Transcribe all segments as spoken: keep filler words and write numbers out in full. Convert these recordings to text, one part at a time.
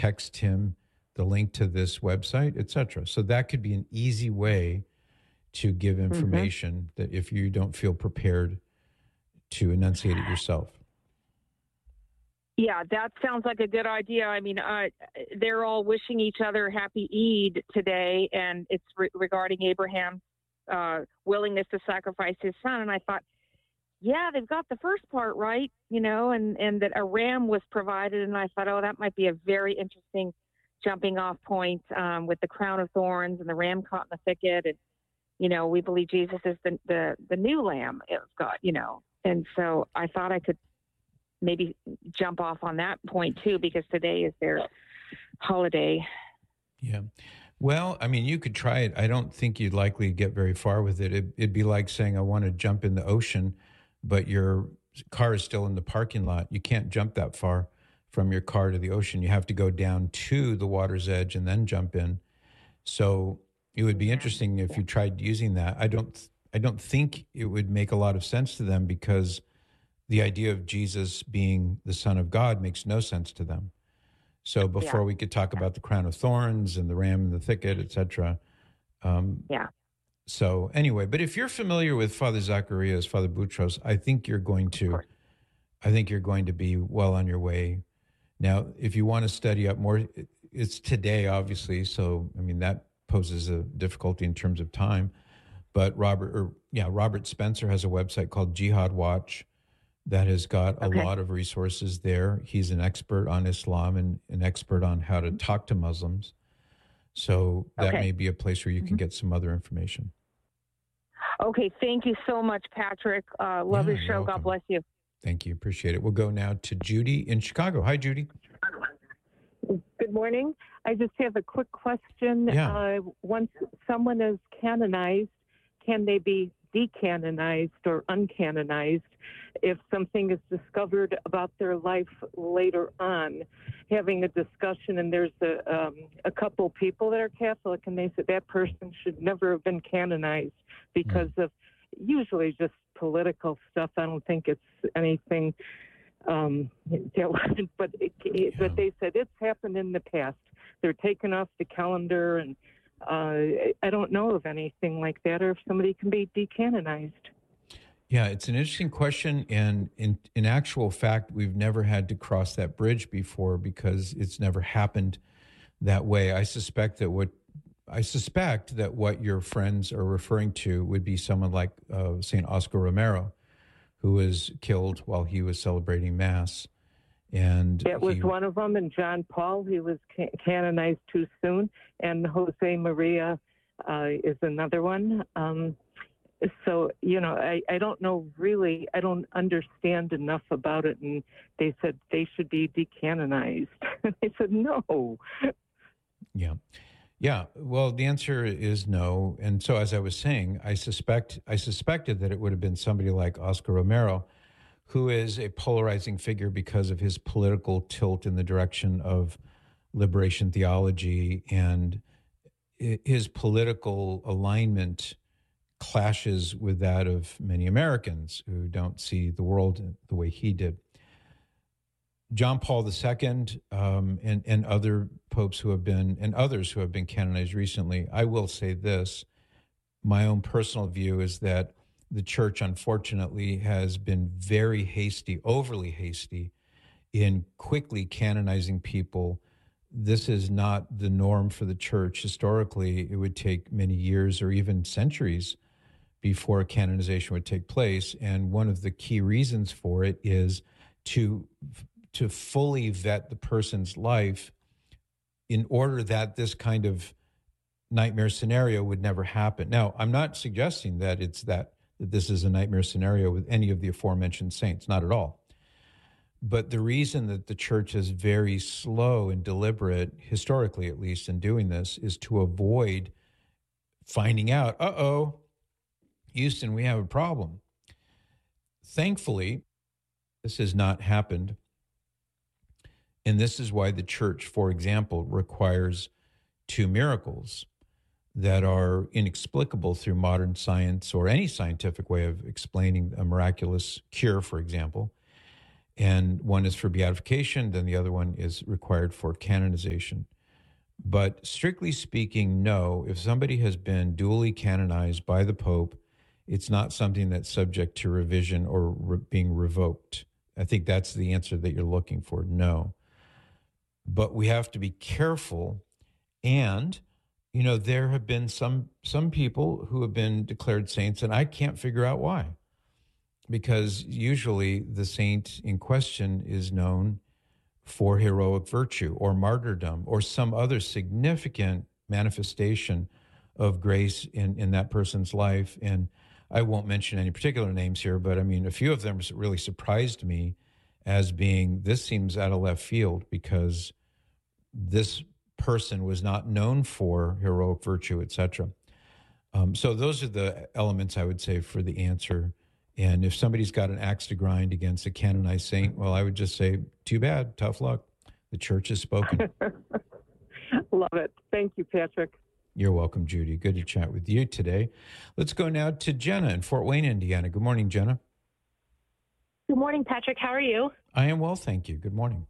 text him the link to this website, et cetera. So that could be an easy way to give information mm-hmm. that if you don't feel prepared to enunciate it yourself. Yeah, that sounds like a good idea. I mean, uh, they're all wishing each other happy Eid today, and it's re- regarding Abraham's uh, willingness to sacrifice his son. And I thought, yeah, they've got the first part right, you know, and, and that a ram was provided. And I thought, oh, that might be a very interesting jumping off point um, with the crown of thorns and the ram caught in the thicket. And, you know, we believe Jesus is the, the, the new lamb of God, you know. And so I thought I could maybe jump off on that point too, because today is their holiday. Yeah. Well, I mean, you could try it. I don't think you'd likely get very far with it. it. It'd be like saying, I want to jump in the ocean, but your car is still in the parking lot. You can't jump that far from your car to the ocean. You have to go down to the water's edge and then jump in. So it would be interesting if you tried using that. I don't, I don't think it would make a lot of sense to them, because the idea of Jesus being the Son of God makes no sense to them. So before yeah. we could talk about the crown of thorns and the ram in the thicket, et cetera. Um, yeah. So anyway, but if you're familiar with Father Zacharias, Father Boutros, I think you're going to, I think you're going to be well on your way. Now, if you want to study up more, it's today, obviously. So, I mean, that poses a difficulty in terms of time. But Robert, or yeah, Robert Spencer has a website called Jihad Watch that has got okay. a lot of resources there. He's an expert on Islam and an expert on how to talk to Muslims. So that okay. may be a place where you can mm-hmm. get some other information. Okay, thank you so much, Patrick. Uh, love yeah, your show. God bless you. Thank you. Appreciate it. We'll go now to Judy in Chicago. Hi, Judy. Good morning. I just have a quick question. Yeah. Uh, once someone is canonized, can they be decanonized or uncanonized if something is discovered about their life later on? Having a discussion, and there's a, um, a couple people that are Catholic, and they said that person should never have been canonized because mm. of usually just political stuff. I don't think it's anything, um, but it, yeah. but they said it's happened in the past. They're taken off the calendar, and uh, I don't know of anything like that, or if somebody can be decanonized. Yeah, it's an interesting question, and in in actual fact, we've never had to cross that bridge before because it's never happened that way. I suspect that what I suspect that what your friends are referring to would be someone like uh, Saint Oscar Romero, who was killed while he was celebrating Mass. And it was he, one of them, and John Paul, he was can- canonized too soon, and Jose Maria uh, is another one. Um, so, you know, I, I don't know really, I don't understand enough about it, and they said they should be decanonized. I said, no. Yeah. Yeah, well, the answer is no. And so, as I was saying, I suspect I suspected that it would have been somebody like Oscar Romero, who is a polarizing figure because of his political tilt in the direction of liberation theology, and his political alignment clashes with that of many Americans who don't see the world the way he did. John Paul the Second um, and, and other popes who have been, and others who have been canonized recently, I will say this, my own personal view is that the church, unfortunately, has been very hasty, overly hasty, in quickly canonizing people. This is not the norm for the church. Historically, it would take many years or even centuries before canonization would take place. And one of the key reasons for it is to to fully vet the person's life in order that this kind of nightmare scenario would never happen. Now, I'm not suggesting that it's that, that this is a nightmare scenario with any of the aforementioned saints, not at all. But the reason that the church is very slow and deliberate, historically at least, in doing this is to avoid finding out, uh-oh, Houston, we have a problem. Thankfully, this has not happened. And this is why the church, for example, requires two miracles that are inexplicable through modern science or any scientific way of explaining a miraculous cure, for example. And one is for beatification, then the other one is required for canonization. But strictly speaking, no, if somebody has been duly canonized by the Pope, it's not something that's subject to revision or re- being revoked. I think that's the answer that you're looking for, no. But we have to be careful. And, you know, there have been some some people who have been declared saints, and I can't figure out why. Because usually the saint in question is known for heroic virtue or martyrdom or some other significant manifestation of grace in, in that person's life. And I won't mention any particular names here, but I mean, a few of them really surprised me as being, this seems out of left field because this person was not known for heroic virtue, et cetera. Um, so those are the elements I would say for the answer. And if somebody's got an axe to grind against a canonized saint, well, I would just say, too bad, tough luck. The church has spoken. Love it. Thank you, Patrick. You're welcome, Judy. Good to chat with you today. Let's go now to Jenna in Fort Wayne, Indiana. Good morning, Jenna. Good morning, Patrick. How are you? I am well, thank you. Good morning.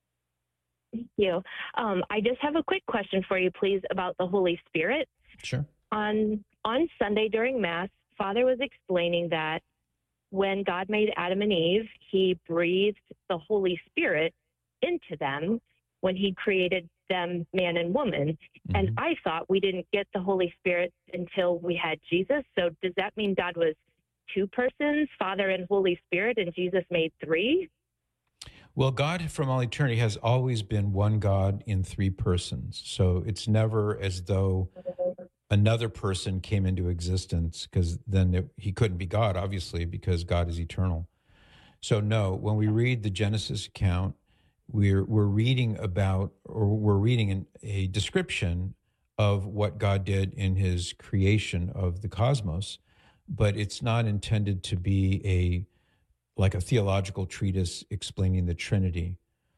Thank you. Um, I just have a quick question for you, please, about the Holy Spirit. Sure. On on Sunday during Mass, Father was explaining that when God made Adam and Eve, he breathed the Holy Spirit into them when he created them man and woman. Mm-hmm. And I thought we didn't get the Holy Spirit until we had Jesus. So does that mean God was two persons, Father and Holy Spirit, and Jesus made three? Well, God from all eternity has always been one God in three persons. So it's never as though another person came into existence, because then it, he couldn't be God, obviously, because God is eternal. So no, when we read the Genesis account, we're we're reading about, or we're reading an, a description of what God did in his creation of the cosmos, but it's not intended to be a like a theological treatise explaining the Trinity.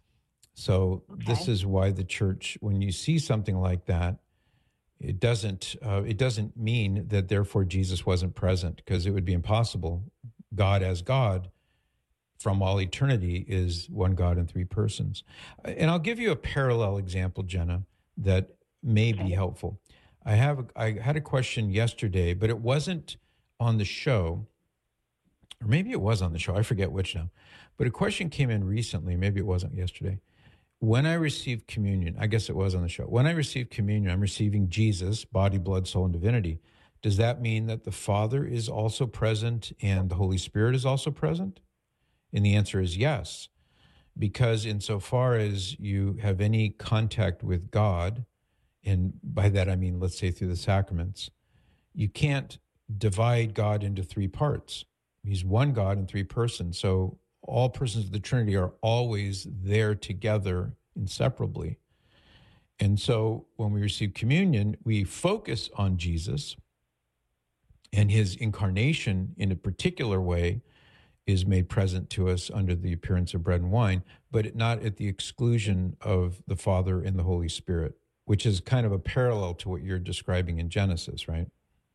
So okay. This is why the church, when you see something like that, it doesn't uh, it doesn't mean that therefore Jesus wasn't present, because it would be impossible. God as God from all eternity is one God in three persons. And I'll give you a parallel example, Jenna, that may be helpful. I have a, I had a question yesterday, but it wasn't on the show, or maybe it was on the show. I forget which now. But a question came in recently. Maybe it wasn't yesterday. When I received communion, I guess it was on the show. When I received communion, I'm receiving Jesus, body, blood, soul, and divinity. Does that mean that the Father is also present and the Holy Spirit is also present? And the answer is yes, because insofar as you have any contact with God, and by that I mean, let's say through the sacraments, you can't divide God into three parts. He's one God in three persons. So all persons of the Trinity are always there together inseparably. And so when we receive communion, we focus on Jesus, and his incarnation in a particular way is made present to us under the appearance of bread and wine, but not at the exclusion of the Father and the Holy Spirit, which is kind of a parallel to what you're describing in Genesis, right?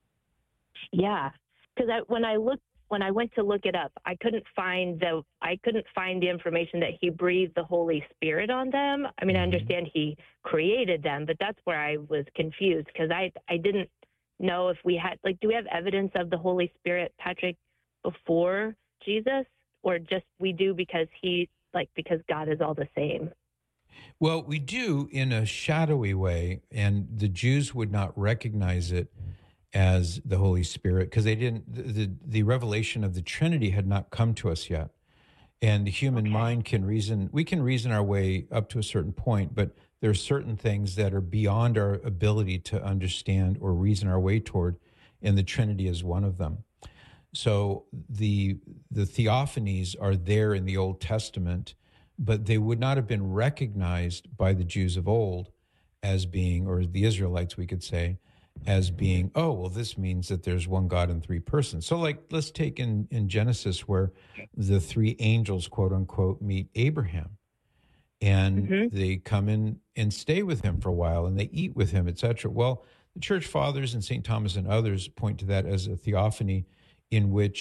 Yeah, because I, when I looked, when I went to look it up, I couldn't find the I couldn't find the information that he breathed the Holy Spirit on them. I mean, mm-hmm. I understand he created them, but that's where I was confused, because I I didn't know if we had, like, do we have evidence of the Holy Spirit, Patrick, before Jesus, or just we do because he, like, because God is all the same? Well, we do in a shadowy way, and the Jews would not recognize it as the Holy Spirit because they didn't, the, the revelation of the Trinity had not come to us yet. And the human okay. mind can reason, we can reason our way up to a certain point, but there are certain things that are beyond our ability to understand or reason our way toward, and the Trinity is one of them. So the the theophanies are there in the Old Testament, but they would not have been recognized by the Jews of old as being, or the Israelites, we could say, as being, oh, well, this means that there's one God in three persons. So, like, let's take in, in Genesis where the three angels, quote unquote, meet Abraham, and mm-hmm. they come in and stay with him for a while, and they eat with him, et cetera. Well, the church fathers and Saint Thomas and others point to that as a theophany in which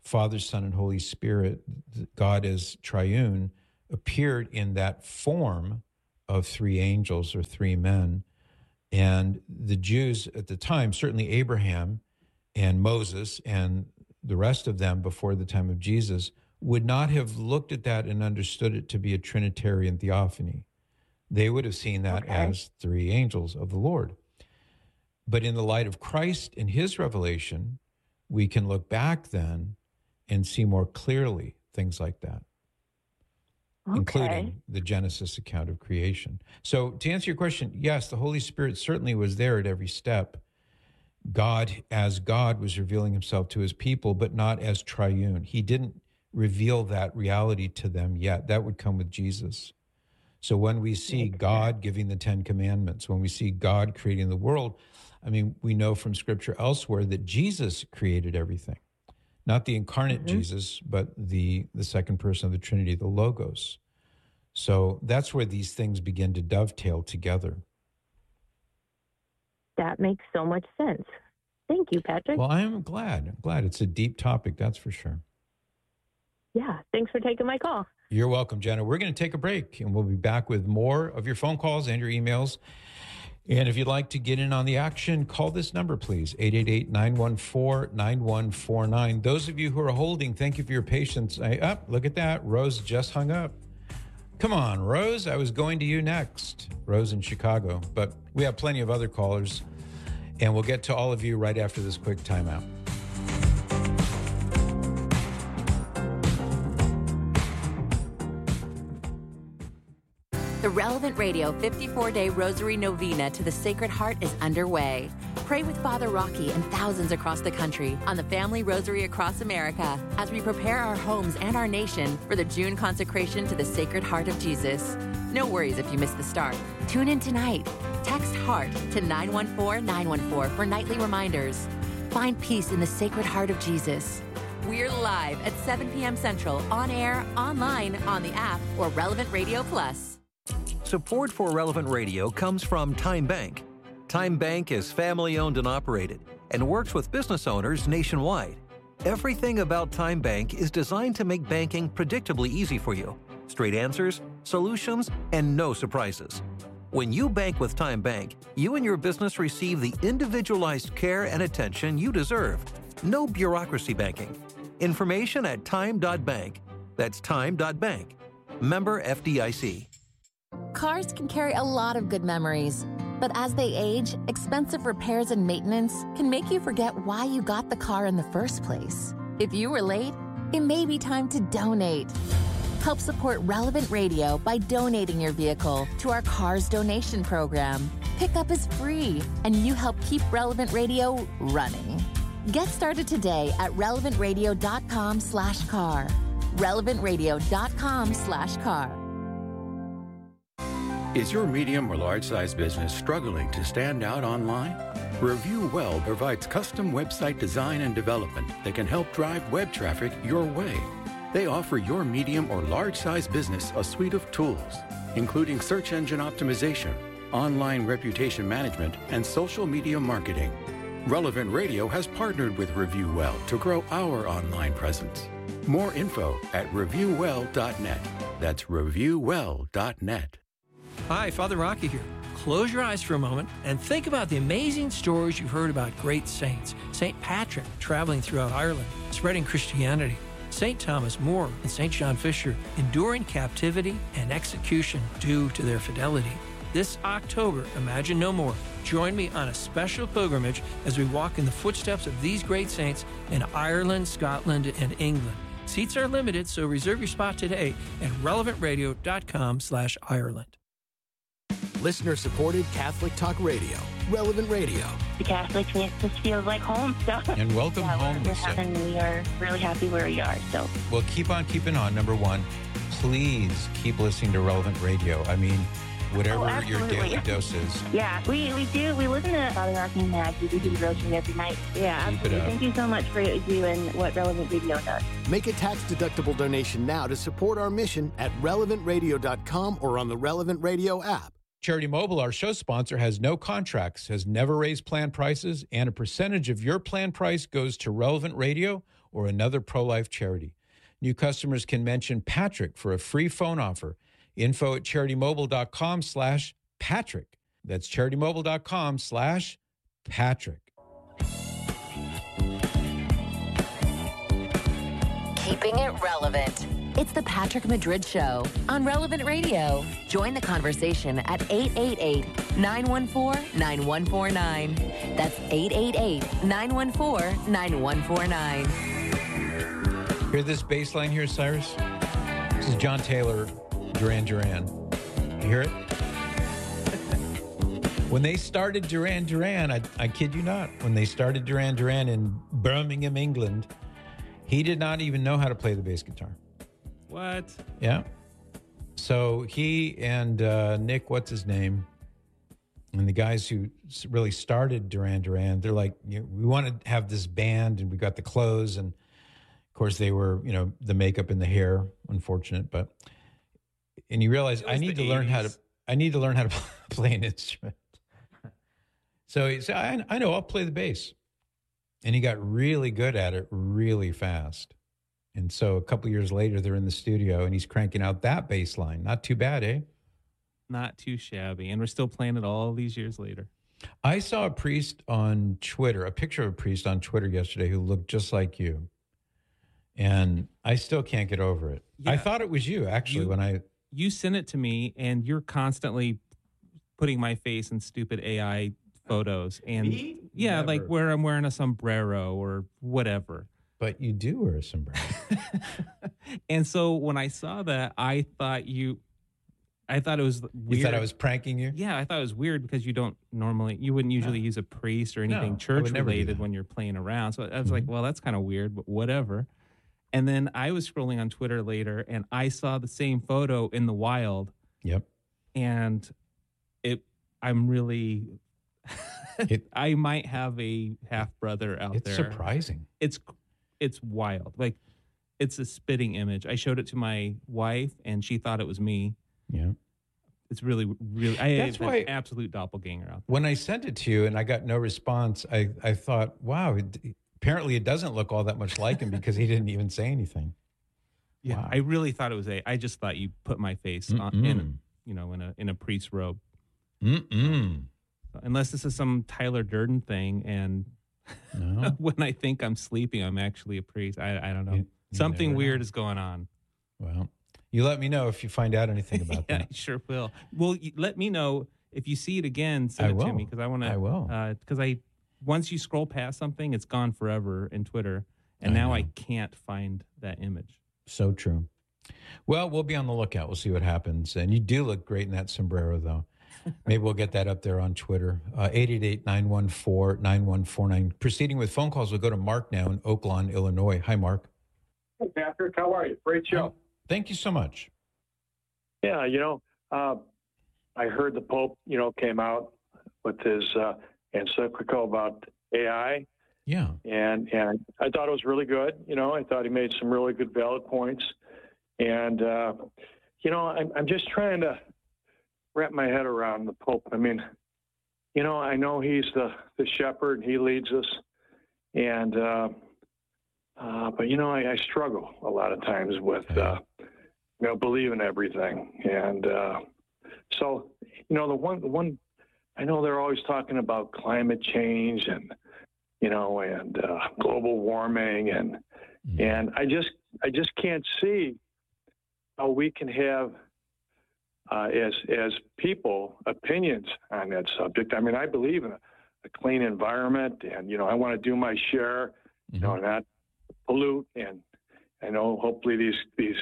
Father, Son, and Holy Spirit, God as triune, appeared in that form of three angels or three men. And the Jews at the time, certainly Abraham and Moses and the rest of them before the time of Jesus, would not have looked at that and understood it to be a Trinitarian theophany. They would have seen that okay. as three angels of the Lord. But in the light of Christ and his revelation, we can look back then and see more clearly things like that, okay. including the Genesis account of creation. So to answer your question, yes, the Holy Spirit certainly was there at every step. God, as God, was revealing himself to his people, but not as triune. He didn't reveal that reality to them yet. That would come with Jesus. So when we see God giving the Ten Commandments, when we see God creating the world, I mean, we know from Scripture elsewhere that Jesus created everything. Not the incarnate mm-hmm. Jesus, but the, the second person of the Trinity, the Logos. So that's where these things begin to dovetail together. That makes so much sense. Thank you, Patrick. Well, I am glad. I'm glad. It's a deep topic, that's for sure. Yeah, thanks for taking my call. You're welcome, Jenna. We're going to take a break, and we'll be back with more of your phone calls and your emails. And if you'd like to get in on the action, call this number, please, eight eight eight, nine one four, nine one four nine. Those of you who are holding, thank you for your patience. I, oh, look at that. Rose just hung up. Come on, Rose. I was going to you next. Rose in Chicago. But we have plenty of other callers, and we'll get to all of you right after this quick timeout. The Relevant Radio fifty-four day Rosary Novena to the Sacred Heart is underway. Pray with Father Rocky and thousands across the country on the Family Rosary across America as we prepare our homes and our nation for the June consecration to the Sacred Heart of Jesus. No worries if you missed the start. Tune in tonight. Text HEART to nine one four nine one four for nightly reminders. Find peace in the Sacred Heart of Jesus. We're live at seven p.m. Central, on air, online, on the app, or Relevant Radio Plus. Support for Relevant Radio comes from Time Bank. Time Bank is family-owned and operated and works with business owners nationwide. Everything about Time Bank is designed to make banking predictably easy for you. Straight answers, solutions, and no surprises. When you bank with Time Bank, you and your business receive the individualized care and attention you deserve. No bureaucracy banking. Information at time dot bank. That's time dot bank. Member F D I C. Cars can carry a lot of good memories, but as they age, expensive repairs and maintenance can make you forget why you got the car in the first place. If you were late, it may be time to donate. Help support Relevant Radio by donating your vehicle to our Cars Donation Program. Pickup is free, and you help keep Relevant Radio running. Get started today at relevant radio dot com slash car. relevant radio dot com slash car. Is your medium or large-size business struggling to stand out online? Review Well provides custom website design and development that can help drive web traffic your way. They offer your medium or large-size business a suite of tools, including search engine optimization, online reputation management, and social media marketing. Relevant Radio has partnered with Review Well to grow our online presence. More info at review well dot net. That's review well dot net. Hi, Father Rocky here. Close your eyes for a moment and think about the amazing stories you've heard about great saints. Saint Patrick traveling throughout Ireland, spreading Christianity. Saint Thomas More and Saint John Fisher enduring captivity and execution due to their fidelity. This October, Imagine No More. Join me on a special pilgrimage as we walk in the footsteps of these great saints in Ireland, Scotland, and England. Seats are limited, so reserve your spot today at relevant radio dot com slash Ireland. Listener-supported Catholic Talk Radio, Relevant Radio. The Catholic makes us feel like home. So. And welcome yeah, home, Lisa. And we are really happy where we are. So. Well, keep on keeping on. Number one, please keep listening to Relevant Radio. I mean, whatever oh, your daily dose is. Yeah, we, we do. We listen to Father Rocky and Maggie. We do the Rosary every night. Yeah, keep absolutely. Thank you so much for what you do and what Relevant Radio does. Make a tax-deductible donation now to support our mission at relevant radio dot com or on the Relevant Radio app. Charity Mobile, our show sponsor, has no contracts, has never raised plan prices, and a percentage of your plan price goes to Relevant Radio or another pro-life charity. New customers can mention Patrick for a free phone offer. Info at CharityMobile.com slash Patrick. That's CharityMobile.com slash Patrick. Keeping it relevant. It's the Patrick Madrid Show on Relevant Radio. Join the conversation at eight eight eight, nine one four, nine one four nine. That's eight eight eight, nine one four, nine one four nine. Hear this bass line here, Cyrus? This is John Taylor, Duran Duran. You hear it? When they started Duran Duran, I, I kid you not, when they started Duran Duran in Birmingham, England, he did not even know how to play the bass guitar. What? Yeah. So he and uh, Nick, what's his name, and the guys who really started Duran Duran, they're like, you know, we want to have this band, and we got the clothes, and of course they were, you know, the makeup and the hair, unfortunate, but, and you realize I need to the learn how eighties. to, I need to learn how to play an instrument. So he said, I, I know, I'll play the bass. And he got really good at it really fast. And so a couple of years later, they're in the studio and he's cranking out that bass line. Not too bad, eh? Not too shabby. And we're still playing it all these years later. I saw a priest on Twitter, a picture of a priest on Twitter yesterday who looked just like you. And I still can't get over it. Yeah. I thought it was you, actually, You- when I... You sent it to me, and you're constantly putting my face in stupid A I photos. And Me? yeah, Never. like where I'm wearing a sombrero or whatever. But you do wear a sombrero. And so when I saw that, I thought you, I thought it was weird. You thought I was pranking you? Yeah, I thought it was weird because you don't normally, you wouldn't usually No. use a priest or No, anything I church would never do related that. when you're playing around. So I was Mhm. like, well, that's kind of weird, but whatever. And then I was scrolling on Twitter later and I saw the same photo in the wild. Yep. And it, I'm really, It- I might have a half brother out It's there. surprising. It's, it's wild. Like, it's a spitting image. I showed it to my wife and she thought it was me. Yeah. It's really, really, I That's have an why- absolute doppelganger out there. When I sent it to you and I got no response, I, I thought, wow, it, apparently it doesn't look all that much like him because he didn't even say anything. Yeah, Wow. I really thought it was a. I just thought you put my face on, in, you know, in a in a priest's robe. Mm-mm. Unless this is some Tyler Durden thing, and No. when I think I'm sleeping, I'm actually a priest. I I don't know. You- you Something never weird know. is going on. Well, you let me know if you find out anything about Yeah, that. I sure will. Well, you, let me know if you see it again. Send I it to will. me because I want to. I will. Because I once you scroll past something, it's gone forever in Twitter, and I now I know. can't find that image. So true. Well, we'll be on the lookout. We'll see what happens. And you do look great in that sombrero, though. Maybe we'll get that up there on Twitter. Uh, eight eight eight, nine one four, nine one four nine. Proceeding with phone calls, we'll go to Mark now in Oak Lawn, Illinois. Hi, Mark. Hey, Patrick, how are you? Great show. Thank you so much. Yeah, you know, uh, I heard the Pope, you know, came out with his uh, encyclical about A I, Yeah. and and I thought it was really good. You know, I thought he made some really good, valid points, and uh, you know, I'm I'm just trying to wrap my head around the Pope. I mean, you know, I know he's the the shepherd, he leads us, and uh, uh, but you know, I, I struggle a lot of times with. Uh, you know, believe in everything. And uh, so, you know, the one, the one, I know they're always talking about climate change and, you know, and uh, global warming. And, Mm. and I just, I just can't see how we can have, uh, as, as people, opinions on that subject. I mean, I believe in a, a clean environment and, you know, I want to do my share, you know, not pollute. And I know hopefully these, these,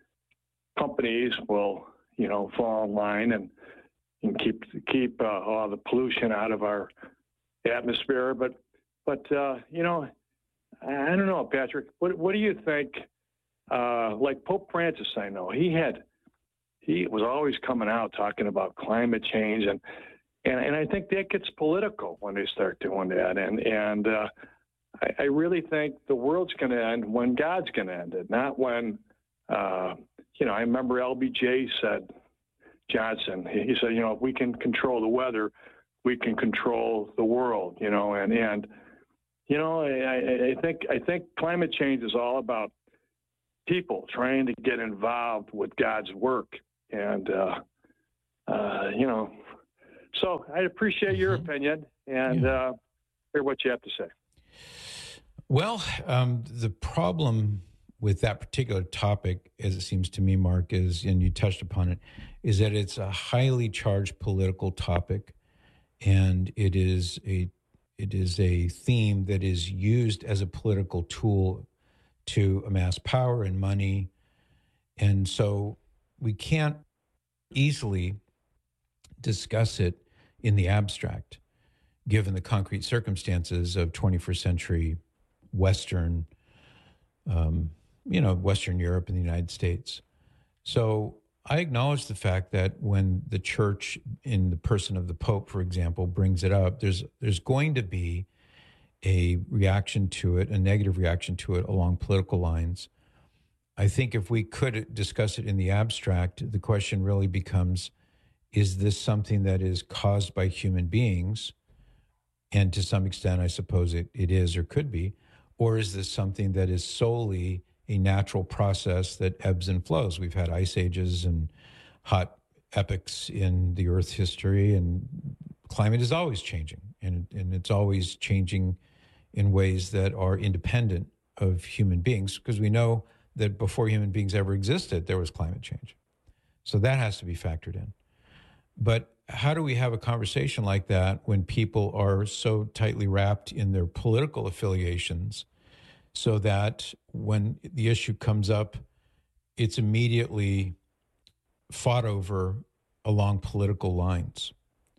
companies will, you know, fall in line and, and keep keep uh, all the pollution out of our atmosphere. But but uh, you know, I don't know, Patrick. What what do you think? Uh, like Pope Francis, I know he had he was always coming out talking about climate change, and and, and I think that gets political when they start doing that. And and uh, I, I really think the world's going to end when God's going to end it, not when. Uh, You know, I remember L B J said, Johnson, he said, you know, if we can control the weather, we can control the world, you know, and, and you know, I, I think I think climate change is all about people trying to get involved with God's work, and uh, uh, you know, so I appreciate your mm-hmm. opinion and yeah. uh, hear what you have to say. Well, um, the problem with that particular topic, as it seems to me, Mark, is, and you touched upon it, is that it's a highly charged political topic, and it is a it is a theme that is used as a political tool to amass power and money, and so we can't easily discuss it in the abstract, given the concrete circumstances of twenty-first century Western, um, you know, Western Europe and the United States. So I acknowledge the fact that when the church, in the person of the Pope, for example, brings it up, there's there's going to be a reaction to it, a negative reaction to it along political lines. I think if we could discuss it in the abstract, the question really becomes, is this something that is caused by human beings? And to some extent, I suppose it, it is or could be. Or is this something that is solely a natural process that ebbs and flows? We've had ice ages and hot epochs in the Earth's history, and climate is always changing. And, and it's always changing in ways that are independent of human beings, because we know that before human beings ever existed, there was climate change. So that has to be factored in. But how do we have a conversation like that when people are so tightly wrapped in their political affiliations so that when the issue comes up, it's immediately fought over along political lines?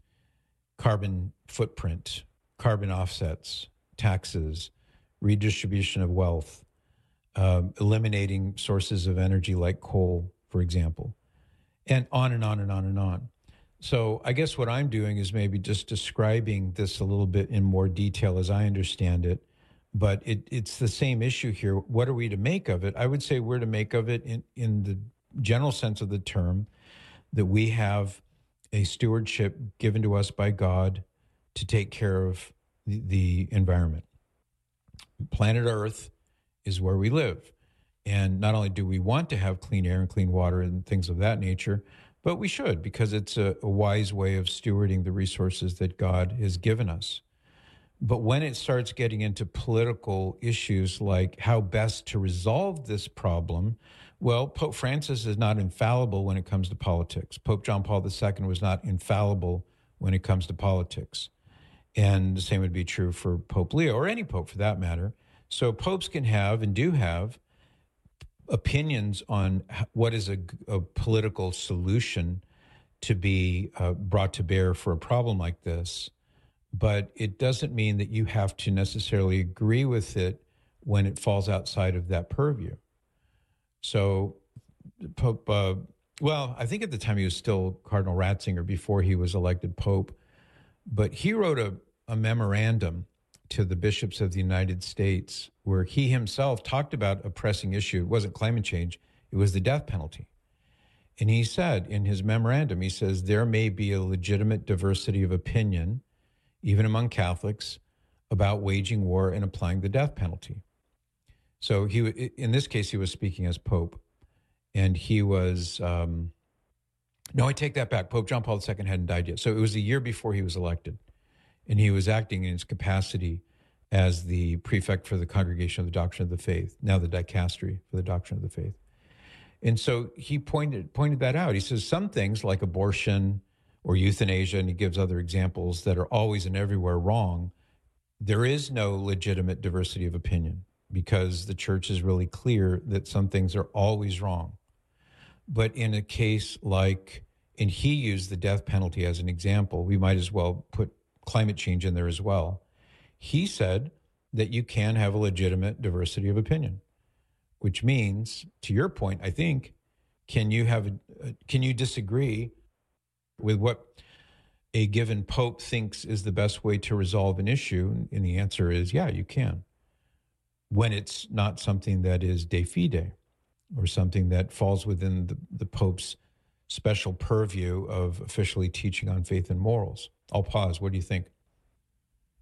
Carbon footprint, carbon offsets, taxes, redistribution of wealth, uh, eliminating sources of energy like coal, for example, and on and on and on and on. So I guess what I'm doing is maybe just describing this a little bit in more detail as I understand it, but it, it's the same issue here. What are we to make of it? I would say we're to make of it in, in the general sense of the term, that we have a stewardship given to us by God to take care of the, the environment. Planet Earth is where we live. And not only do we want to have clean air and clean water and things of that nature, but we should, because it's a, a wise way of stewarding the resources that God has given us. But when it starts getting into political issues like how best to resolve this problem, well, Pope Francis is not infallible when it comes to politics. Pope John Paul the Second was not infallible when it comes to politics. And the same would be true for Pope Leo, or any pope for that matter. So popes can have and do have opinions on what is a, a political solution to be uh, brought to bear for a problem like this. But it doesn't mean that you have to necessarily agree with it when it falls outside of that purview. So Pope, uh, well, I think at the time he was still Cardinal Ratzinger before he was elected Pope, but he wrote a, a memorandum to the bishops of the United States where he himself talked about a pressing issue. It wasn't climate change, it was the death penalty. And he said in his memorandum, he says, there may be a legitimate diversity of opinion, even among Catholics, about waging war and applying the death penalty. So he, in this case, he was speaking as Pope, and he was, um, no, I take that back. Pope John Paul the Second hadn't died yet. So it was a year before he was elected, and he was acting in his capacity as the prefect for the Congregation of the Doctrine of the Faith, now the dicastery for the Doctrine of the Faith. And so he pointed pointed that out. He says some things like abortion or euthanasia, and he gives other examples that are always and everywhere wrong. There is no legitimate diversity of opinion because the church is really clear that some things are always wrong. But in a case like, and he used the death penalty as an example, we might as well put climate change in there as well. He said that you can have a legitimate diversity of opinion, which means, to your point, I think, can you have, a, can you disagree with what a given pope thinks is the best way to resolve an issue? And the answer is, yeah, you can, when it's not something that is de fide or something that falls within the, the pope's special purview of officially teaching on faith and morals. I'll pause. What do you think?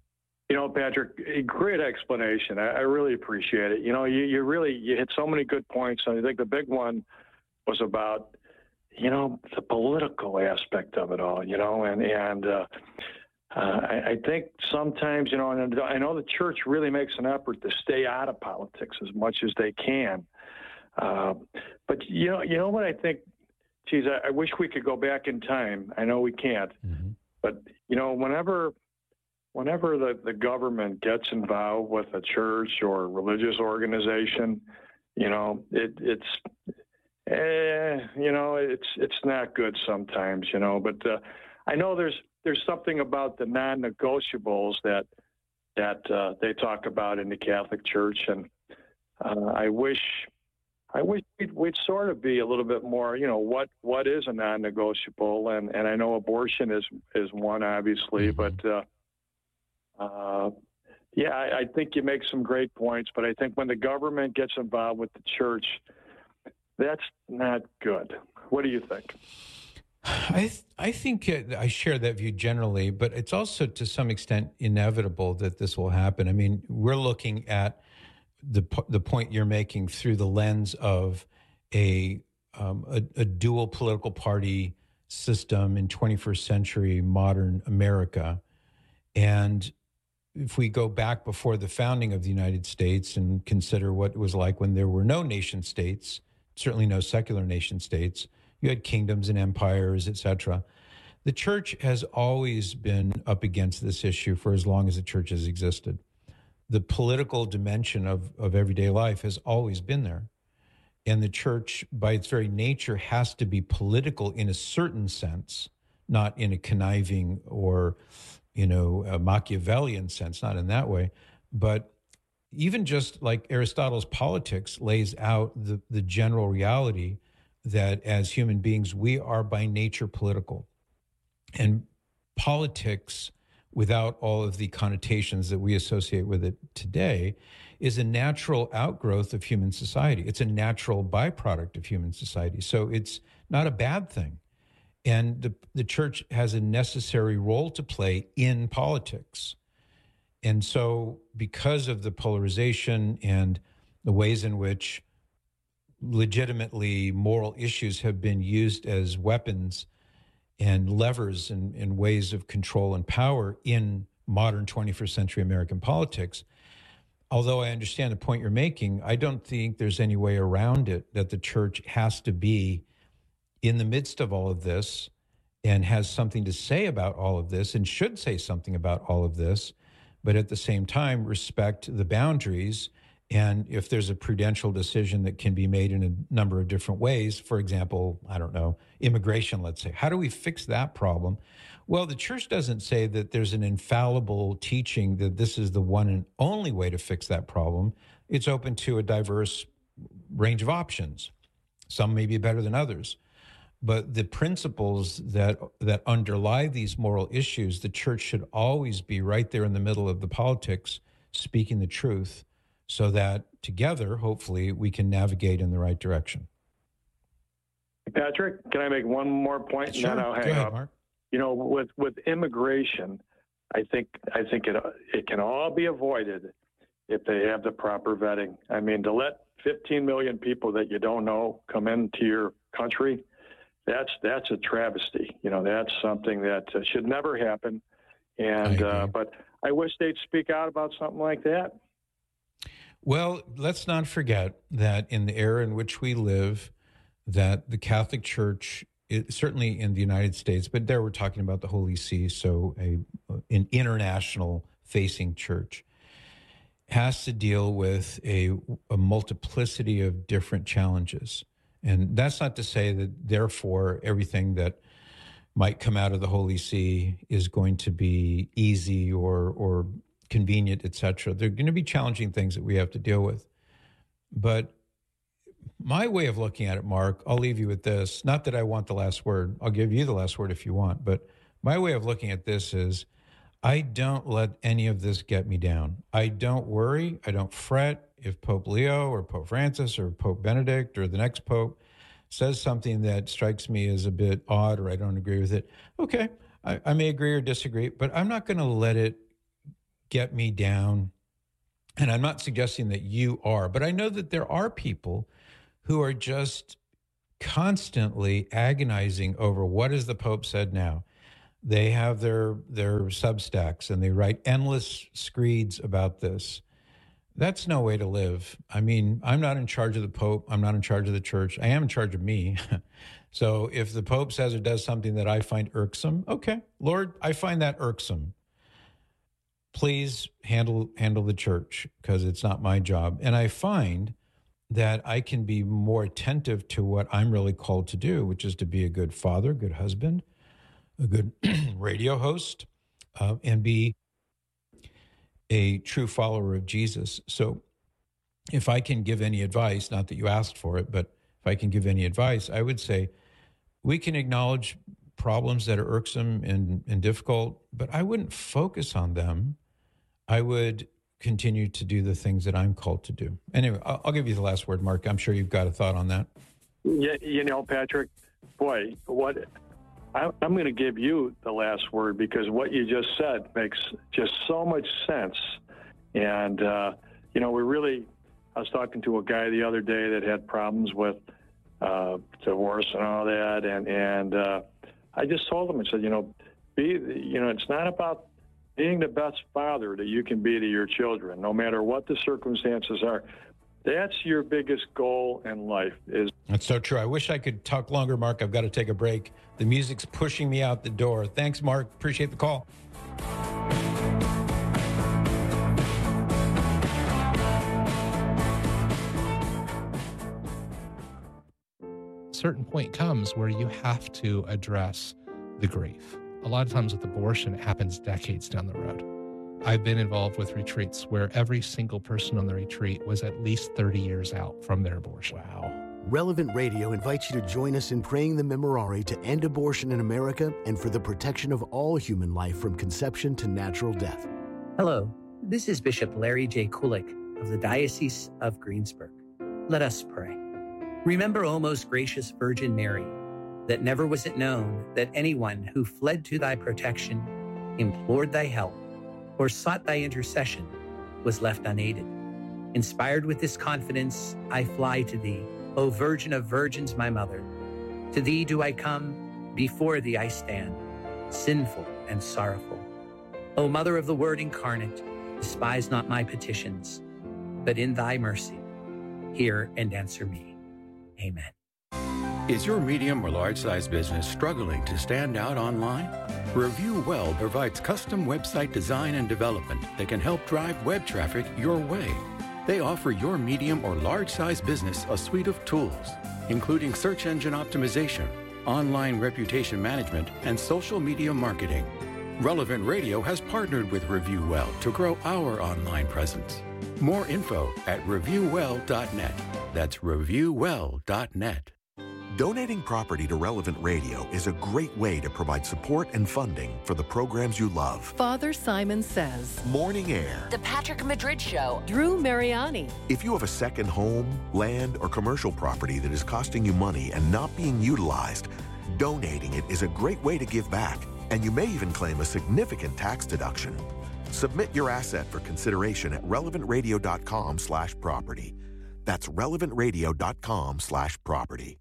You know, Patrick, a great explanation. I, I really appreciate it. You know, you, you really you hit so many good points. And I think the big one was about, you know, the political aspect of it all, you know, and, and uh, uh, I, I think sometimes, you know, and I know the church really makes an effort to stay out of politics as much as they can. Uh, but, you know, you know what I think, geez, I, I wish we could go back in time. I know we can't. Mm-hmm. But, you know, whenever whenever the, the government gets involved with a church or religious organization, you know, it, it's, eh, you know, it's it's not good sometimes, you know. But uh, I know there's there's something about the non-negotiables that that uh, they talk about in the Catholic Church, and uh, I wish I wish we'd, we'd sort of be a little bit more, you know, what what is a non-negotiable, and, and I know abortion is is one, obviously, but uh, uh, yeah, I, I think you make some great points, but I think when the government gets involved with the church, that's not good. What do you think? I th- I think uh, I share that view generally, but it's also to some extent inevitable that this will happen. I mean, we're looking at the the point you're making through the lens of a um, a, a dual political party system in twenty-first century modern America. And if we go back before the founding of the United States and consider what it was like when there were no nation states, certainly no secular nation states, you had kingdoms and empires, et cetera. The church has always been up against this issue for as long as the church has existed. The political dimension of, of everyday life has always been there. And the church, by its very nature, has to be political in a certain sense, not in a conniving or, you know, a Machiavellian sense, not in that way. But even just like Aristotle's Politics lays out the, the general reality that as human beings, we are by nature political. And politics, without all of the connotations that we associate with it today, is a natural outgrowth of human society. It's a natural byproduct of human society. So it's not a bad thing. And the, the church has a necessary role to play in politics. And so because of the polarization and the ways in which legitimately moral issues have been used as weapons and levers and, and ways of control and power in modern twenty-first century American politics, although I understand the point you're making, I don't think there's any way around it that the church has to be in the midst of all of this and has something to say about all of this and should say something about all of this, but at the same time respect the boundaries. And if there's a prudential decision that can be made in a number of different ways, for example, I don't know, immigration, let's say, how do we fix that problem? Well, the church doesn't say that there's an infallible teaching that this is the one and only way to fix that problem. It's open to a diverse range of options. Some may be better than others. But the principles that that underlie these moral issues, the church should always be right there in the middle of the politics, speaking the truth, so that together, hopefully, we can navigate in the right direction. Patrick, can I make one more point? Sure. And then I'll hang Go ahead, up. Mark. You know, with, with immigration, I think I think it it can all be avoided if they have the proper vetting. I mean, to let fifteen million people that you don't know come into your country, that's that's a travesty. You know, that's something that uh, should never happen. And uh, but I wish they'd speak out about something like that. Well, let's not forget that in the era in which we live, that the Catholic Church, it, certainly in the United States, but there we're talking about the Holy See, so a an international facing church, has to deal with a, a multiplicity of different challenges. And that's not to say that, therefore, everything that might come out of the Holy See is going to be easy or or convenient, et cetera. There are going to be challenging things that we have to deal with. But my way of looking at it, Mark, I'll leave you with this. Not that I want the last word. I'll give you the last word if you want. But my way of looking at this is I don't let any of this get me down. I don't worry. I don't fret if Pope Leo or Pope Francis or Pope Benedict or the next Pope says something that strikes me as a bit odd or I don't agree with it. Okay, I, I may agree or disagree, but I'm not going to let it get me down. And I'm not suggesting that you are, but I know that there are people who are just constantly agonizing over what has the Pope said now. They have their their Substacks and they write endless screeds about this. That's no way to live. I mean, I'm not in charge of the Pope. I'm not in charge of the church. I am in charge of me. So if the Pope says or does something that I find irksome, okay, Lord, I find that irksome. Please handle handle the church because it's not my job. And I find that I can be more attentive to what I'm really called to do, which is to be a good father, good husband, a good radio host, uh, and be a true follower of Jesus. So if I can give any advice, not that you asked for it, but if I can give any advice, I would say we can acknowledge problems that are irksome and, and difficult, but I wouldn't focus on them. I would continue to do the things that I'm called to do. Anyway, I'll, I'll give you the last word, Mark. I'm sure you've got a thought on that. Yeah, you know, Patrick, boy, what I, I'm going to give you the last word because what you just said makes just so much sense. And, uh, you know, we really, I was talking to a guy the other day that had problems with uh, divorce and all that. And, and uh, I just told him, I said, you know, be, you know, it's not about being the best father that you can be to your children, no matter what the circumstances are. That's your biggest goal in life. Is That's so true. I wish I could talk longer, Mark. I've got to take a break. The music's pushing me out the door. Thanks, Mark. Appreciate the call. A certain point comes where you have to address the grief. A lot of times with abortion, it happens decades down the road. I've been involved with retreats where every single person on the retreat was at least thirty years out from their abortion. Wow. Relevant Radio invites you to join us in praying the Memorare to end abortion in America and for the protection of all human life from conception to natural death. Hello, this is Bishop Larry J. Kulik of the Diocese of Greensburg. Let us pray. Remember, O most gracious Virgin Mary, that never was it known that anyone who fled to thy protection, implored thy help, or sought thy intercession was left unaided. Inspired with this confidence, I fly to thee, O Virgin of Virgins, my mother. To thee do I come, before thee I stand, sinful and sorrowful. O Mother of the Word incarnate, despise not my petitions, but in thy mercy, hear and answer me. Amen. Is your medium or large-size business struggling to stand out online? Review Well provides custom website design and development that can help drive web traffic your way. They offer your medium or large-size business a suite of tools, including search engine optimization, online reputation management, and social media marketing. Relevant Radio has partnered with Review Well to grow our online presence. More info at review well dot net. That's review well dot net. Donating property to Relevant Radio is a great way to provide support and funding for the programs you love. Father Simon Says, Morning Air, The Patrick Madrid Show, Drew Mariani. If you have a second home, land, or commercial property that is costing you money and not being utilized, donating it is a great way to give back, and you may even claim a significant tax deduction. Submit your asset for consideration at relevant radio dot com slash property. That's relevant radio dot com slash property.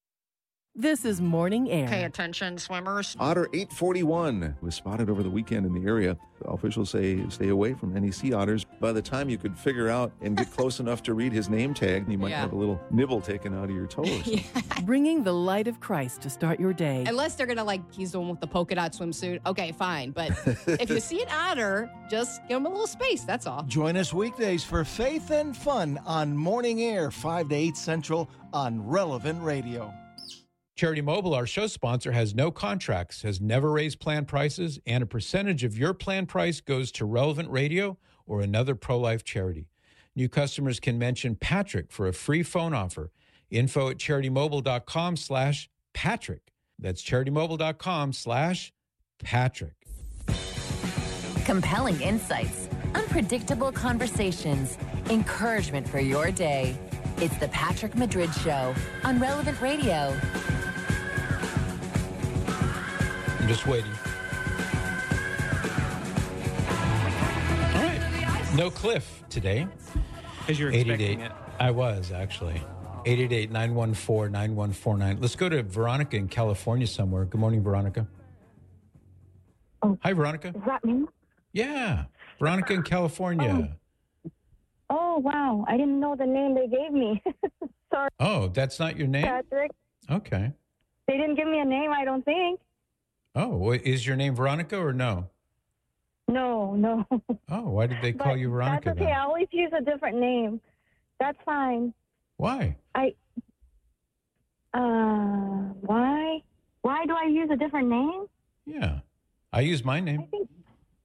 This is Morning Air. Pay attention, swimmers. Otter eight forty-one was spotted over the weekend in the area. Officials say stay away from any sea otters. By the time you could figure out and get close enough to read his name tag, you might Yeah. have a little nibble taken out of your toe or something. Bringing the light of Christ to start your day. Unless they're going to, like, he's the one with the polka dot swimsuit. Okay, fine. But if you see an otter, just give him a little space. That's all. Join us weekdays for Faith and Fun on Morning Air, five to eight Central on Relevant Radio. Charity Mobile, our show sponsor, has no contracts, has never raised plan prices, and a percentage of your plan price goes to Relevant Radio or another pro-life charity. New customers can mention Patrick for a free phone offer. Info at charitymobile.com slash Patrick. That's charitymobile.com slash Patrick. compelling insights, unpredictable conversations, encouragement for your day. It's the Patrick Madrid Show on Relevant Radio. I'm just waiting. All right. No Cliff today. Because you're expecting it. I was, actually. eight eight eight, nine one four, nine one four nine. Let's go to Veronica in California somewhere. Good morning, Veronica. Oh, Hi, Veronica. Is that me? Yeah. Veronica in California. Oh, oh wow. I didn't know the name they gave me. Sorry. Oh, that's not your name? Patrick. Okay. They didn't give me a name, I don't think. Oh, well, is your name Veronica or no? No, no. Oh, why did they call But you Veronica That's okay. then? I always use a different name. That's fine. Why? I, uh, why? Why do I use a different name? Yeah. I use my name. I think,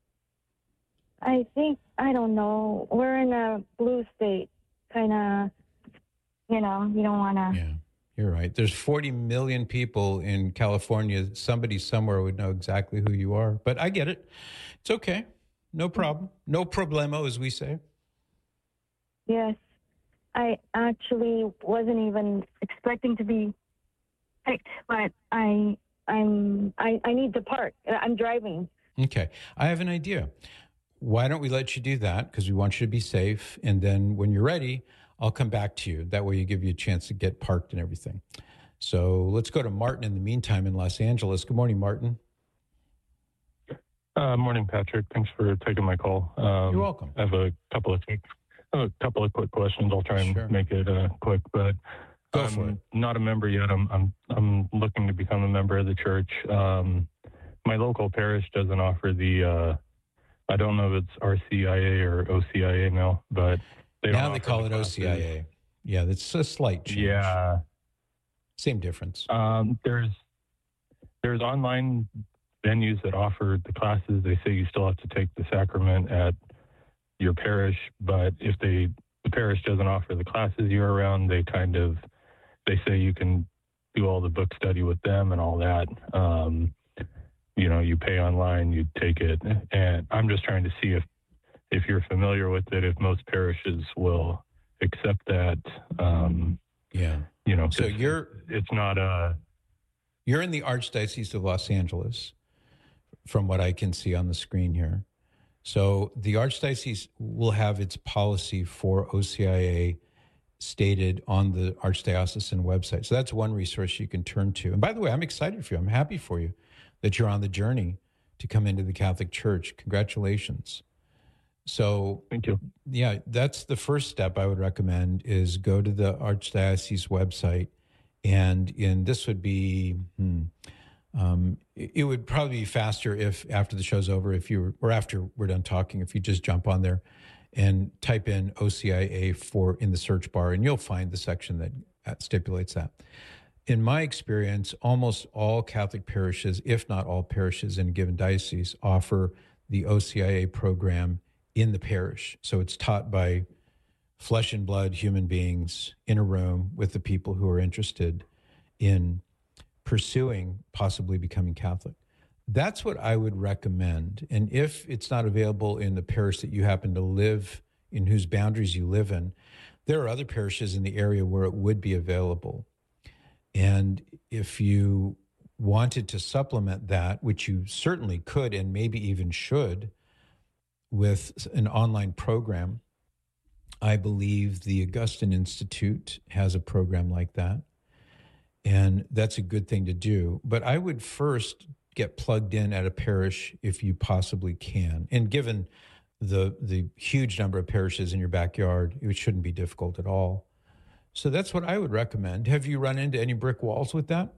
I think, I don't know. We're in a blue state. Kind of, you know, you don't want to. Yeah. You're right. There's forty million people in California. Somebody somewhere would know exactly who you are. But I get it. It's okay. No problem. No problemo, as we say. Yes. I actually wasn't even expecting to be picked, but I I'm I, I need to park. I'm driving. Okay. I have an idea. Why don't we let you do that? Because we want you to be safe. And then when you're ready, I'll come back to you. That way you give you a chance to get parked and everything. So let's go to Martin in the meantime in Los Angeles. Good morning, Martin. Uh, morning, Patrick. Thanks for taking my call. Um, You're welcome. I have a couple of quick, a couple of quick questions. I'll try and Sure. make it uh, quick, but Go I'm for it. not a member yet. I'm I'm I'm looking to become a member of the church. Um, my local parish doesn't offer the. Uh, I don't know if it's R C I A or O C I A now, but they now don't they offer call the it O C I A. classes. Yeah, that's a slight change. Yeah. Same difference. Um, there's there's online venues that offer the classes. They say you still have to take the sacrament at your parish, but if they the parish doesn't offer the classes year round, they kind of they say you can do all the book study with them and all that. Um, you know, you pay online, you take it, and I'm just trying to see if if you're familiar with it, if most parishes will accept that. Um, yeah, you know, So 'cause you're it's not a. You're in the Archdiocese of Los Angeles, from what I can see on the screen here. So the Archdiocese will have its policy for O C I A stated on the Archdiocesan website. So that's one resource you can turn to. And by the way, I'm excited for you. I'm happy for you that you're on the journey to come into the Catholic Church. Congratulations. So thank you. Yeah, that's the first step I would recommend is go to the Archdiocese website. And in this would be, hmm, um, it, it would probably be faster if after the show's over, if you were, or after we're done talking, if you just jump on there and type in O C I A for in the search bar, and you'll find the section that stipulates that. In my experience, almost all Catholic parishes, if not all parishes in a given diocese, offer the O C I A program in the parish. So it's taught by flesh and blood human beings in a room with the people who are interested in pursuing possibly becoming Catholic. That's what I would recommend. And if it's not available in the parish that you happen to live in, whose boundaries you live in, there are other parishes in the area where it would be available. And if you wanted to supplement that, which you certainly could and maybe even should, with an online program, I believe the Augustine Institute has a program like that. And that's a good thing to do. But I would first get plugged in at a parish if you possibly can. And given the the huge number of parishes in your backyard, it shouldn't be difficult at all. So that's what I would recommend. Have you run into any brick walls with that?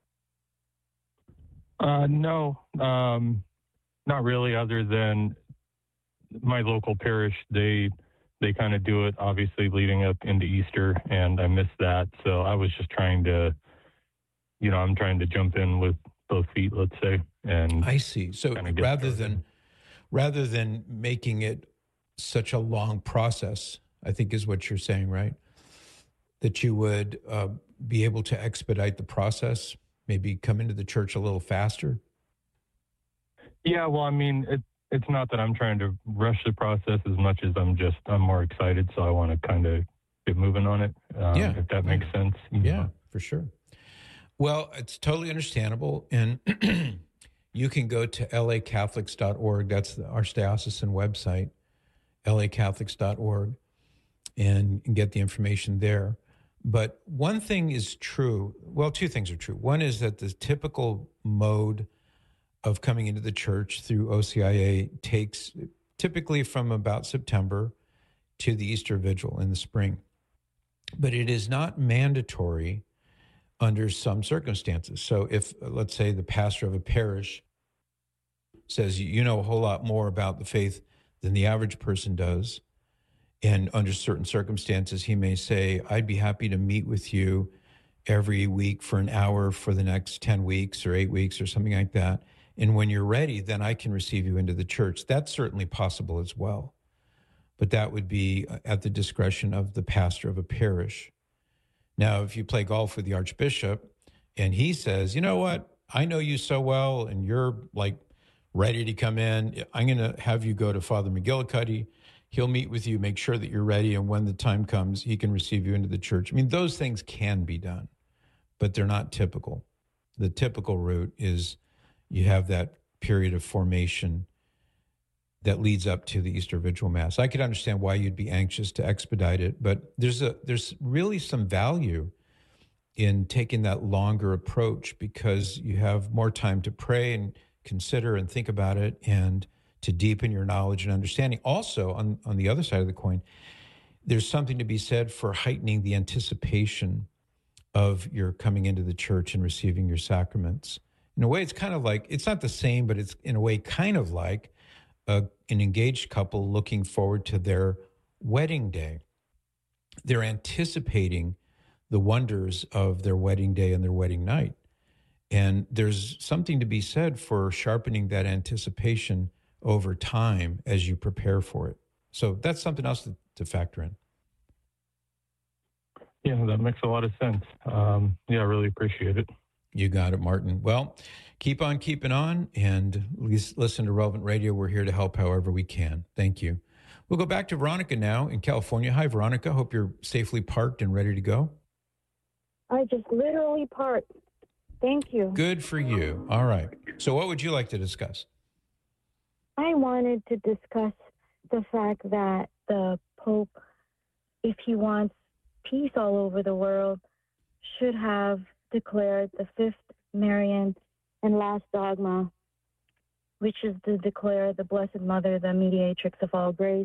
Uh, no, um, not really, other than my local parish. They they kind of do it, obviously, leading up into Easter, and I missed that. So I was just trying to, you know, I'm trying to jump in with both feet, let's say. And I see. So rather than rather than making it such a long process, I think is what you're saying, right? That you would uh, be able to expedite the process, maybe come into the church a little faster? Yeah, well, I mean, it, it's not that I'm trying to rush the process as much as I'm just, I'm more excited, so I want to kind of get moving on it, um, Yeah. if that makes sense. Yeah, for sure. Well, it's totally understandable. And you can go to L A Catholics dot org. That's the Archdiocesan website. L A Catholics dot org, and, and get the information there. But one thing is true. Well, two things are true. One is that the typical mode of coming into the church through O C I A takes typically from about September to the Easter Vigil in the spring. But it is not mandatory under some circumstances. So if, let's say, the pastor of a parish says, you know a whole lot more about the faith than the average person does, and under certain circumstances, he may say, I'd be happy to meet with you every week for an hour for the next ten weeks or eight weeks or something like that. And when you're ready, then I can receive you into the church. That's certainly possible as well. But that would be at the discretion of the pastor of a parish. Now, if you play golf with the archbishop and he says, you know what, I know you so well and you're like ready to come in, I'm going to have you go to Father McGillicuddy. He'll meet with you, make sure that you're ready, and when the time comes, he can receive you into the church. I mean, those things can be done, but they're not typical. The typical route is you have that period of formation that leads up to the Easter Vigil Mass. I could understand why you'd be anxious to expedite it, but there's a there's really some value in taking that longer approach because you have more time to pray and consider and think about it and to deepen your knowledge and understanding. Also, on, on the other side of the coin, there's something to be said for heightening the anticipation of your coming into the church and receiving your sacraments. In a way, it's kind of like, it's not the same, but it's in a way kind of like a, an engaged couple looking forward to their wedding day. They're anticipating the wonders of their wedding day and their wedding night. And there's something to be said for sharpening that anticipation over time as you prepare for it. So that's something else to, to factor in. Yeah, that makes a lot of sense. Um, yeah, I really appreciate it. You got it, Martin. Well, keep on keeping on and listen to Relevant Radio. We're here to help however we can. Thank you. We'll go back to Veronica now in California. Hi, Veronica. Hope you're safely parked and ready to go. I just literally parked. Thank you. Good for you. All right. So what would you like to discuss? I wanted to discuss the fact that the Pope, if he wants peace all over the world, should have declared the fifth Marian and last dogma, which is to declare the Blessed Mother the mediatrix of all grace.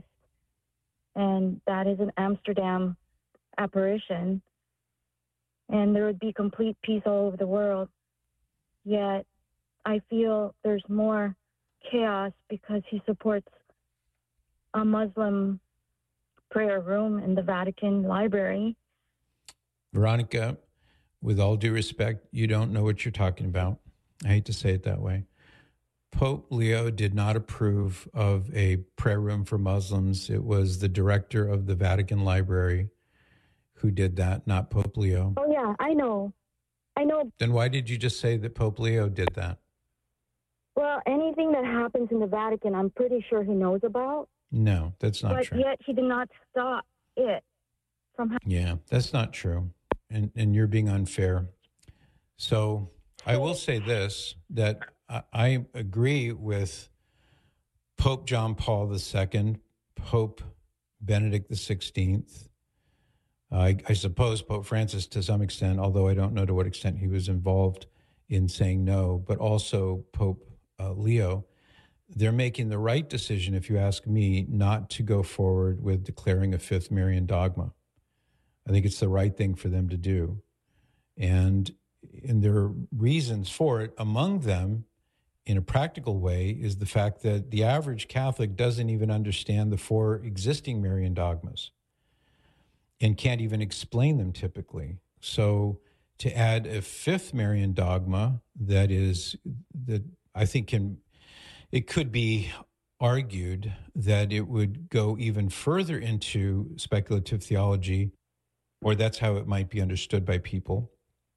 And that is an Amsterdam apparition. And there would be complete peace all over the world. Yet I feel there's more chaos because he supports a Muslim prayer room in the Vatican Library. Veronica, with all due respect, you don't know what you're talking about. I hate to say it that way. Pope Leo did not approve of a prayer room for Muslims. It was the director of the Vatican Library who did that, not Pope Leo. Oh, yeah, I know. I know. Then why did you just say that Pope Leo did that? Well, anything that happens in the Vatican, I'm pretty sure he knows about. No, that's not but true. But yet he did not stop it from happening. Yeah, that's not true. And and you're being unfair. So I will say this, that I, I agree with Pope John Paul the Second, Pope Benedict the Sixteenth. I, I suppose Pope Francis to some extent, although I don't know to what extent he was involved in saying no, but also Pope uh, Leo. They're making the right decision, if you ask me, not to go forward with declaring a fifth Marian dogma. I think it's the right thing for them to do. And, and there are reasons for it. Among them, in a practical way, is the fact that the average Catholic doesn't even understand the four existing Marian dogmas and can't even explain them typically. So to add a fifth Marian dogma that is, that I think can, it could be argued that it would go even further into speculative theology, or that's how it might be understood by people,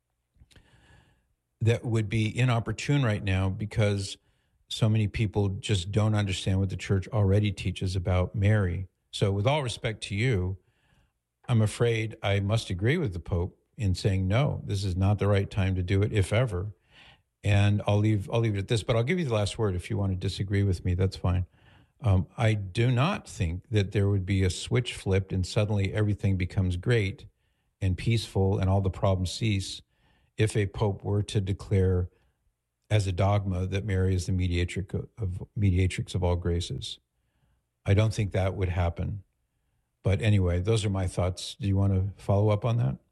that would be inopportune right now because so many people just don't understand what the church already teaches about Mary. So with all respect to you, I'm afraid I must agree with the Pope in saying, no, this is not the right time to do it, if ever. And I'll leave I'll leave it at this, but I'll give you the last word. If you want to disagree with me, that's fine. Um, I do not think that there would be a switch flipped and suddenly everything becomes great and peaceful and all the problems cease if a pope were to declare as a dogma that Mary is the mediatrix of, mediatrix of all graces. I don't think that would happen. But anyway, those are my thoughts. Do you want to follow up on that?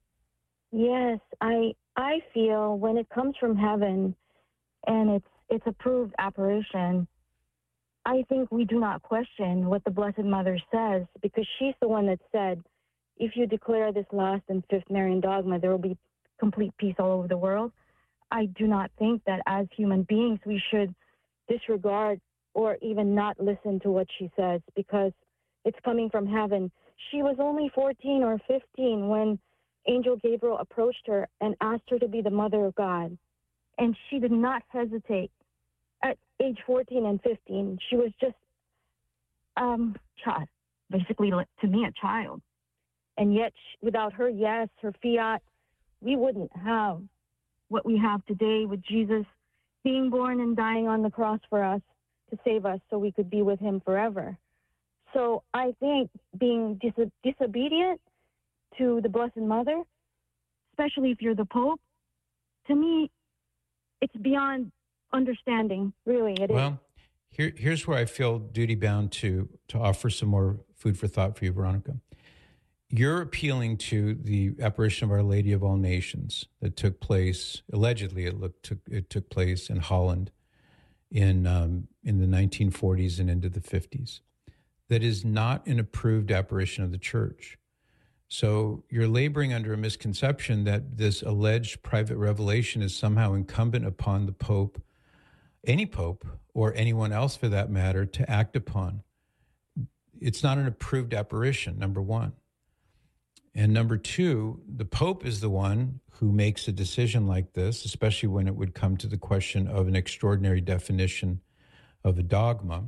Yes, I I feel when it comes from heaven and it's it's a proved apparition, I think we do not question what the Blessed Mother says, because she's the one that said, if you declare this last and fifth Marian dogma, there will be complete peace all over the world. I do not think that as human beings we should disregard or even not listen to what she says, because it's coming from heaven. She was only fourteen or fifteen when Angel Gabriel approached her and asked her to be the mother of God. And she did not hesitate. At age fourteen and fifteen, she was just, um, child, basically to me, a child. And yet, without her yes, her fiat, we wouldn't have what we have today with Jesus being born and dying on the cross for us to save us so we could be with him forever. So I think being dis- disobedient to the Blessed Mother, especially if you're the Pope, to me, it's beyond understanding, really. It well, is. Here, here's where I feel duty-bound to, to offer some more food for thought for you, Veronica. You're appealing to the apparition of Our Lady of All Nations that took place, allegedly it, looked, took, it took place in Holland in um, in the nineteen forties and into the fifties. That is not an approved apparition of the church. So you're laboring under a misconception that this alleged private revelation is somehow incumbent upon the Pope, any Pope, or anyone else for that matter, to act upon. It's not an approved apparition, number one. And number two, the Pope is the one who makes a decision like this, especially when it would come to the question of an extraordinary definition of a dogma.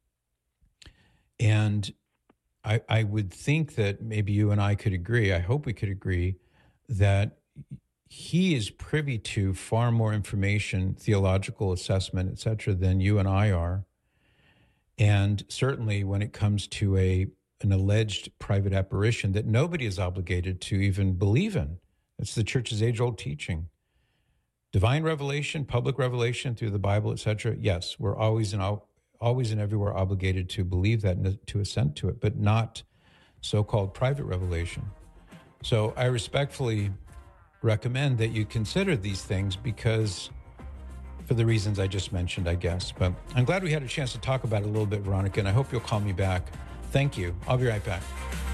And I, I would think that maybe you and I could agree, I hope we could agree, that he is privy to far more information, theological assessment, et cetera, than you and I are. And certainly when it comes to a an alleged private apparition that nobody is obligated to even believe in. It's the church's age-old teaching. Divine revelation, public revelation through the Bible, et cetera. Yes, we're always and always and everywhere obligated to believe that and to assent to it, but not so-called private revelation. So I respectfully recommend that you consider these things because for the reasons I just mentioned, I guess. But I'm glad we had a chance to talk about it a little bit, Veronica, and I hope you'll call me back. Thank you. I'll be right back.